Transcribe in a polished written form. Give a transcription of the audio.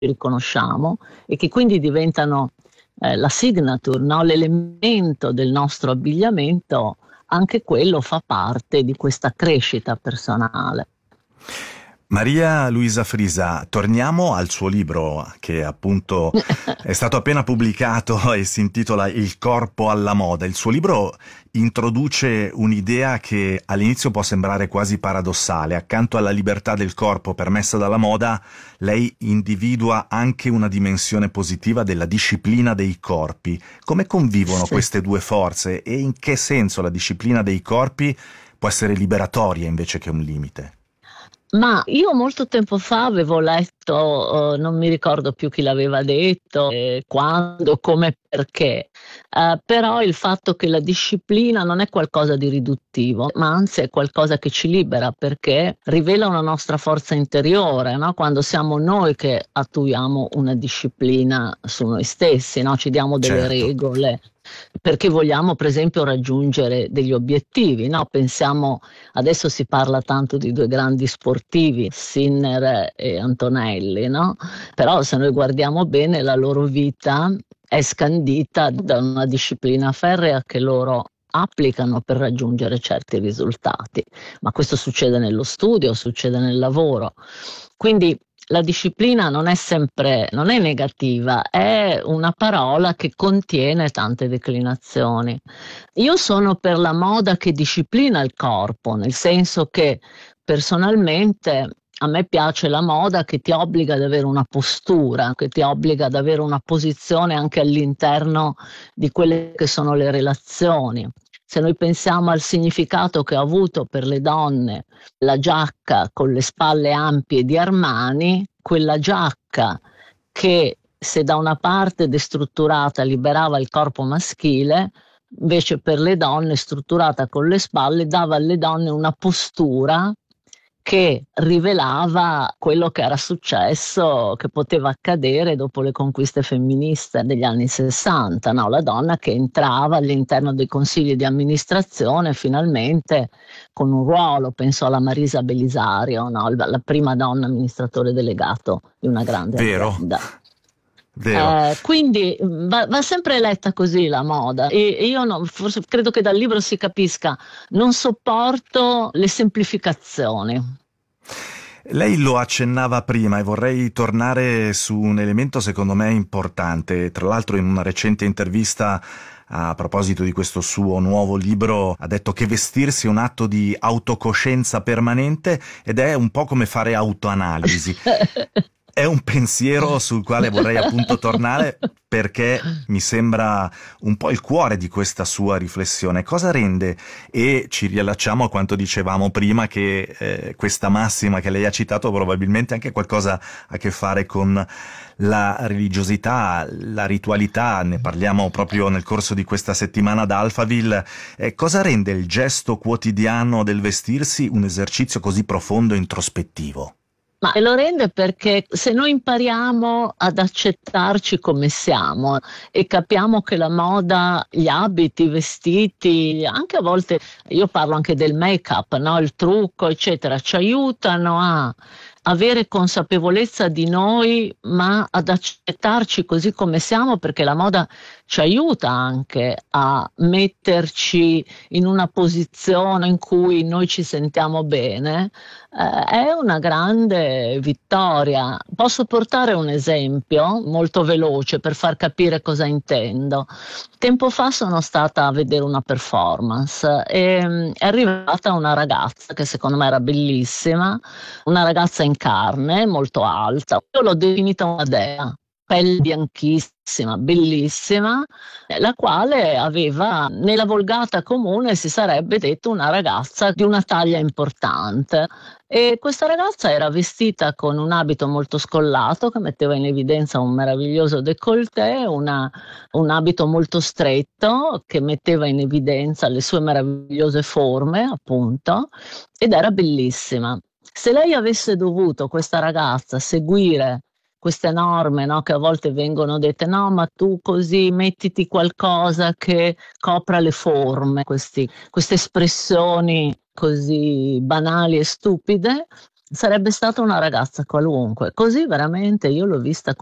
riconosciamo e che quindi diventano la signature, no? L'elemento del nostro abbigliamento, anche quello fa parte di questa crescita personale. Maria Luisa Frisa, torniamo al suo libro che appunto è stato appena pubblicato e si intitola Il corpo alla moda. Il suo libro introduce un'idea che all'inizio può sembrare quasi paradossale. Accanto alla libertà del corpo permessa dalla moda, lei individua anche una dimensione positiva della disciplina dei corpi. Come convivono queste due forze e in che senso la disciplina dei corpi può essere liberatoria invece che un limite? Ma io molto tempo fa avevo letto, non mi ricordo più chi l'aveva detto, quando, come, perché, però il fatto che la disciplina non è qualcosa di riduttivo, ma anzi è qualcosa che ci libera, perché rivela una nostra forza interiore, no? Quando siamo noi che attuiamo una disciplina su noi stessi, no? Ci diamo delle regole. Perché vogliamo per esempio raggiungere degli obiettivi, no? Pensiamo, adesso si parla tanto di due grandi sportivi, Sinner e Antonelli, no? Però se noi guardiamo bene la loro vita è scandita da una disciplina ferrea che loro applicano per raggiungere certi risultati, ma questo succede nello studio, succede nel lavoro. Quindi la disciplina non è negativa, è una parola che contiene tante declinazioni. Io sono per la moda che disciplina il corpo, nel senso che personalmente a me piace la moda che ti obbliga ad avere una postura, che ti obbliga ad avere una posizione anche all'interno di quelle che sono le relazioni. Se noi pensiamo al significato che ha avuto per le donne la giacca con le spalle ampie di Armani, quella giacca che se da una parte destrutturata liberava il corpo maschile, invece per le donne strutturata con le spalle dava alle donne una postura che rivelava quello che era successo, che poteva accadere dopo le conquiste femministe degli anni 60, no? La donna che entrava all'interno dei consigli di amministrazione finalmente con un ruolo, penso alla Marisa Belisario, no? La prima donna amministratore delegato di una grande azienda. Vero. Quindi va sempre letta così la moda e io forse credo che dal libro si capisca, non sopporto le semplificazioni. Lei lo accennava prima e vorrei tornare su un elemento secondo me importante. Tra l'altro in una recente intervista a proposito di questo suo nuovo libro ha detto che vestirsi è un atto di autocoscienza permanente ed è un po' come fare autoanalisi. È un pensiero sul quale vorrei appunto tornare perché mi sembra un po' il cuore di questa sua riflessione. Cosa rende, e ci riallacciamo a quanto dicevamo prima, che questa massima che lei ha citato probabilmente anche qualcosa a che fare con la religiosità, la ritualità, ne parliamo proprio nel corso di questa settimana ad Alphaville. Cosa rende il gesto quotidiano del vestirsi un esercizio così profondo e introspettivo? Ma lo rende perché se noi impariamo ad accettarci come siamo e capiamo che la moda, gli abiti, i vestiti, anche a volte, io parlo anche del make-up, no? Il trucco, eccetera, ci aiutano a avere consapevolezza di noi, ma ad accettarci così come siamo, perché la moda ci aiuta anche a metterci in una posizione in cui noi ci sentiamo bene. È una grande vittoria. Posso portare un esempio molto veloce per far capire cosa intendo. Tempo fa sono stata a vedere una performance e è arrivata una ragazza che secondo me era bellissima, una ragazza in carne, molto alta. Io l'ho definita una dea, pelle bianchissima, bellissima, la quale aveva, nella volgata comune si sarebbe detto una ragazza di una taglia importante. E questa ragazza era vestita con un abito molto scollato che metteva in evidenza un meraviglioso décolleté, un abito molto stretto che metteva in evidenza le sue meravigliose forme, appunto, ed era bellissima. Se lei avesse dovuto, questa ragazza, seguire queste norme, no, che a volte vengono dette, no, ma tu così mettiti qualcosa che copra le forme, queste espressioni così banali e stupide, sarebbe stata una ragazza qualunque. Così veramente io l'ho vista